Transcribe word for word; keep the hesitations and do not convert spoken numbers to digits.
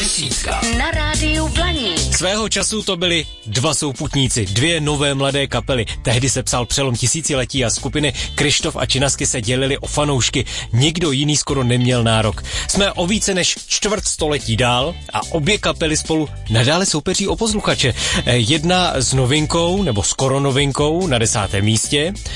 Desítka. Na rádiu Blaník. Svého času to byli dva souputníci, dvě nové mladé kapely. Tehdy se psal přelom tisíciletí a skupiny Kryštof a Činasky se dělili o fanoušky. Nikdo jiný skoro neměl nárok. Jsme o více než čtvrt století dál a obě kapely spolu nadále soupeří o posluchače. Jedna s novinkou, nebo skoro novinkou na desátém místě